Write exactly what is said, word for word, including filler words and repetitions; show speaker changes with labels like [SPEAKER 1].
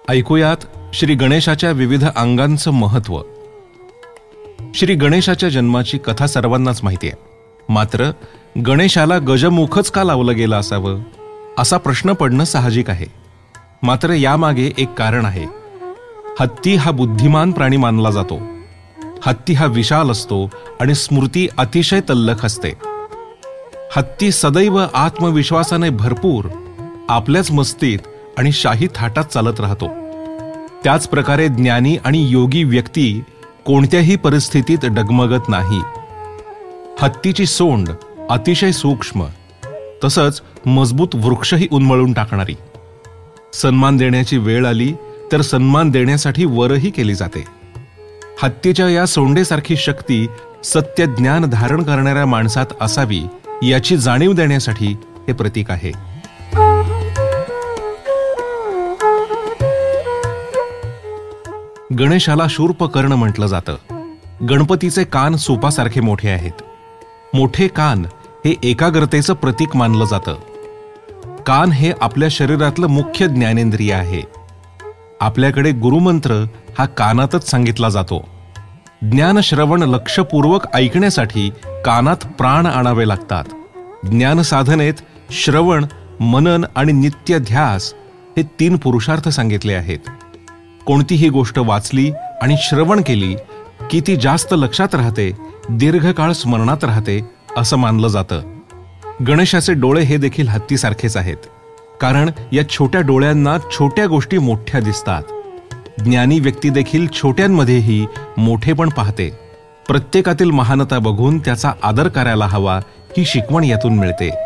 [SPEAKER 1] ऐकूयात श्री गणेशाच्या विविध अंगांचं महत्त्व. श्री गणेशाच्या जन्माची कथा सर्वांनाच माहिती आहे. मात्र गणेशाला गजमुखच का लावलं गेलं असावं असा प्रश्न पडणं साहजिक आहे. मात्र यामागे एक कारण आहे. हत्ती हा बुद्धिमान प्राणी मानला जातो. हत्ती हा विशाल असतो आणि स्मृती अतिशय तल्लख असते. हत्ती सदैव आत्मविश्वासाने भरपूर आपल्याच मस्तीत आणि शाही थाटात चालत राहतो. त्याच प्रकारे ज्ञानी आणि योगी व्यक्ती कोणत्याही परिस्थितीत डगमगत नाही. हत्तीची सोंड अतिशय सूक्ष्म, तसंच मजबूत वृक्षही उन्मळून टाकणारी. सन्मान देण्याची वेळ आली तर सन्मान देण्यासाठी वरही केली जाते. हत्तीच्या या सोंडेसारखी शक्ती सत्य ज्ञान धारण करणाऱ्या माणसात असावी याची जाणीव देण्यासाठी हे प्रतीक आहे. गणेशाला शूर्पकर्ण म्हटलं जातं. गणपतीचे कान सुपासारखे मोठे आहेत. मोठे कान हे एकाग्रतेचं प्रतीक मानलं जातं. कान हे आपल्या शरीरातलं मुख्य ज्ञानेंद्रिय आहे. आपल्याकडे गुरुमंत्र हा कानातच सांगितला जातो. ज्ञानश्रवण लक्षपूर्वक ऐकण्यासाठी कानात प्राण आणावे लागतात. ज्ञानसाधनेत श्रवण, मनन आणि नित्य ध्यास हे तीन पुरुषार्थ सांगितले आहेत. कोणतीही गोष्ट वाचली आणि श्रवण केली की ती जास्त लक्षात राहते, दीर्घकाळ स्मरणात राहते असं मानलं जातं. गणेशाचे डोळे हे देखील हत्तीसारखेच आहेत, कारण या छोट्या डोळ्यांना छोट्या गोष्टी मोठ्या दिसतात. ज्ञानी व्यक्ती देखील छोट्यांमध्येही मोठेपण पाहते. प्रत्येकातील महानता बघून त्याचा आदर करायला हवा ही शिकवण यातून मिळते.